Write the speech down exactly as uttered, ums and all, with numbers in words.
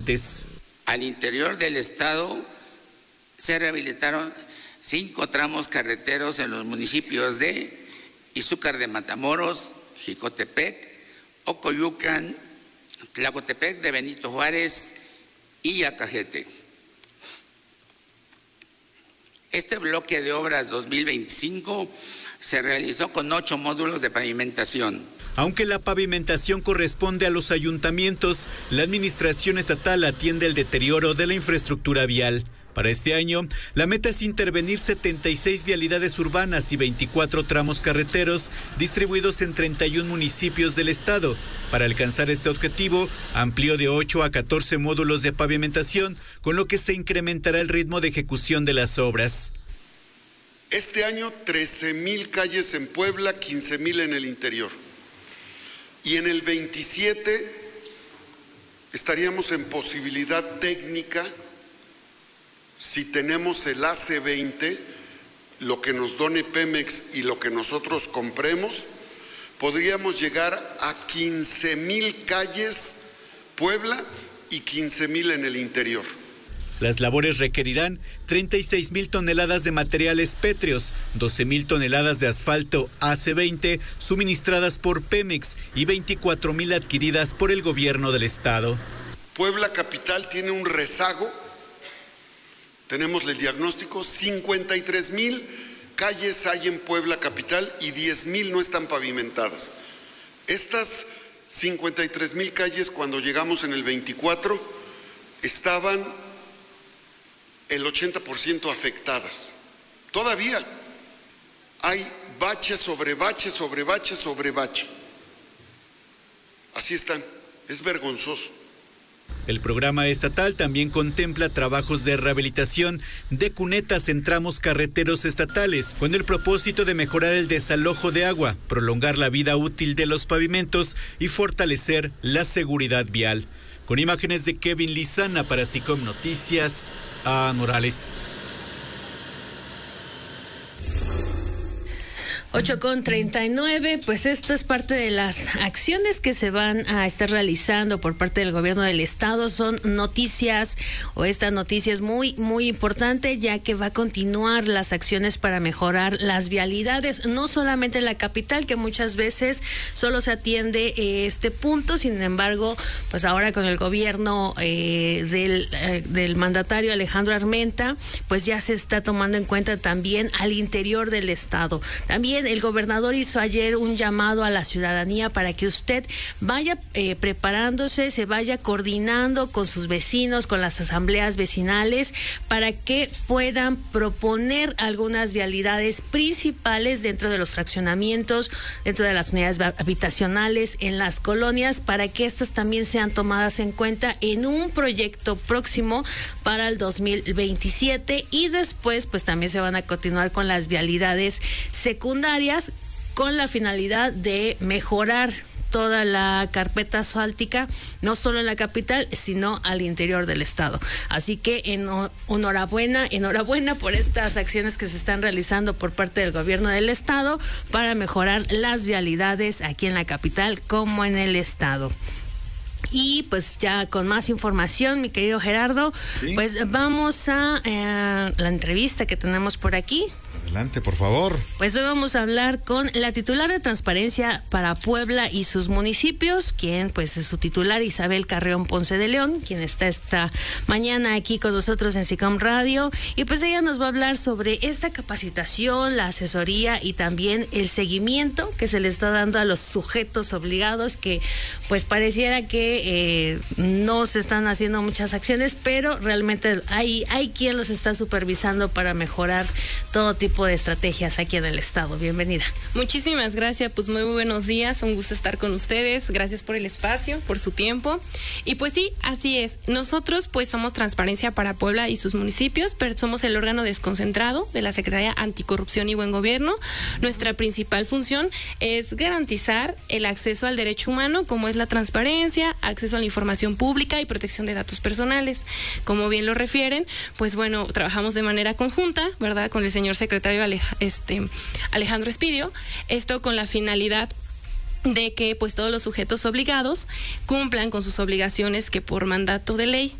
pendientes. Al interior del estado se rehabilitaron cinco tramos carreteros en los municipios de Izúcar de Matamoros, Jicotepec, Ocoyucan, Tlacotepec de Benito Juárez y Yacajete. Este bloque de obras dos mil veinticinco se realizó con ocho módulos de pavimentación. Aunque la pavimentación corresponde a los ayuntamientos, la administración estatal atiende el deterioro de la infraestructura vial. Para este año, la meta es intervenir setenta y seis vialidades urbanas y veinticuatro tramos carreteros distribuidos en treinta y un municipios del estado. Para alcanzar este objetivo, amplió de ocho a catorce módulos de pavimentación, con lo que se incrementará el ritmo de ejecución de las obras. Este año, trece mil calles en Puebla, quince mil en el interior. Y en el veintisiete estaríamos en posibilidad técnica, si tenemos el A C veinte, lo que nos done Pemex y lo que nosotros compremos, podríamos llegar a quince mil calles Puebla y quince mil en el interior. Las labores requerirán treinta y seis mil toneladas de materiales pétreos, doce mil toneladas de asfalto A C veinte suministradas por Pemex y veinticuatro mil adquiridas por el gobierno del estado. Puebla capital tiene un rezago. Tenemos el diagnóstico, cincuenta y tres mil calles hay en Puebla capital y diez mil no están pavimentadas. Estas cincuenta y tres mil calles, cuando llegamos en el veinticuatro, estaban el ochenta por ciento afectadas. Todavía hay bache sobre bache, sobre bache, sobre bache. Así están, es vergonzoso. El programa estatal también contempla trabajos de rehabilitación de cunetas en tramos carreteros estatales, con el propósito de mejorar el desalojo de agua, prolongar la vida útil de los pavimentos y fortalecer la seguridad vial. Con imágenes de Kevin Lizana para SICOM Noticias, a Morales. ocho con treinta y nueve, pues esto es parte de las acciones que se van a estar realizando por parte del gobierno del estado. Son noticias, o esta noticia es muy, muy importante, ya que va a continuar las acciones para mejorar las vialidades, no solamente en la capital, que muchas veces solo se atiende eh, este punto. Sin embargo, pues ahora con el gobierno eh, del, eh, del mandatario Alejandro Armenta, pues ya se está tomando en cuenta también al interior del estado. También el gobernador hizo ayer un llamado a la ciudadanía para que usted vaya eh, preparándose, se vaya coordinando con sus vecinos, con las asambleas vecinales, para que puedan proponer algunas vialidades principales dentro de los fraccionamientos, dentro de las unidades habitacionales, en las colonias, para que estas también sean tomadas en cuenta en un proyecto próximo para el dos mil veintisiete. Y después pues también se van a continuar con las vialidades secundarias, con la finalidad de mejorar toda la carpeta asfáltica, no solo en la capital, sino al interior del estado. Así que en, enhorabuena, enhorabuena por estas acciones que se están realizando por parte del gobierno del estado para mejorar las vialidades aquí en la capital como en el estado. Y pues ya con más información, mi querido Gerardo, ¿sí? Pues vamos a eh, la entrevista que tenemos por aquí. Adelante, por favor. Pues hoy vamos a hablar con la titular de Transparencia para Puebla y sus municipios, quien pues es su titular, Isabel Carreón Ponce de León, quien está esta mañana aquí con nosotros en SICOM Radio. Y pues ella nos va a hablar sobre esta capacitación, la asesoría y también el seguimiento que se le está dando a los sujetos obligados, que pues pareciera que eh, no se están haciendo muchas acciones, pero realmente hay, hay quien los está supervisando para mejorar todo tipo de estrategias aquí en el estado. Bienvenida. Muchísimas gracias, pues muy buenos días, un gusto estar con ustedes, gracias por el espacio, por su tiempo. Y pues sí, así es, nosotros pues somos Transparencia para Puebla y sus municipios, pero somos el órgano desconcentrado de la Secretaría Anticorrupción y Buen Gobierno. Nuestra principal función es garantizar el acceso al derecho humano, como es la transparencia, acceso a la información pública y protección de datos personales. Como bien lo refieren, pues bueno, trabajamos de manera conjunta, ¿verdad?, con el señor secretario Alej- este, Alejandro Espidio, esto con la finalidad de que pues todos los sujetos obligados cumplan con sus obligaciones que por mandato de ley